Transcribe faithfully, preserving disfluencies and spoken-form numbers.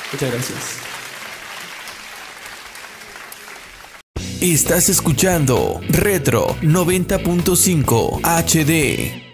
Muchas gracias. Estás escuchando Retro noventa punto cinco H D.